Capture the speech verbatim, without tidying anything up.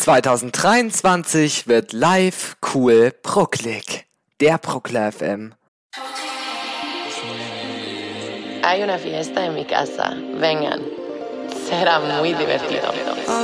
zwanzig dreiundzwanzig wird live cool Proclick, der Procla F M. Hay una fiesta en mi casa. Vengan. Será muy divertido.